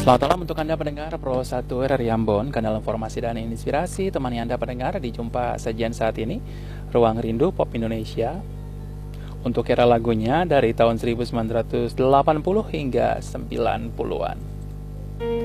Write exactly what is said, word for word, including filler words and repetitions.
Selamat malam untuk Anda pendengar Pro satu R R I Ambon, kanal informasi dan inspirasi. Temani Anda pendengar di jumpa sajian saat ini, Ruang Rindu Pop Indonesia. Untuk era lagunya dari tahun seribu sembilan ratus delapan puluh hingga sembilan puluhan.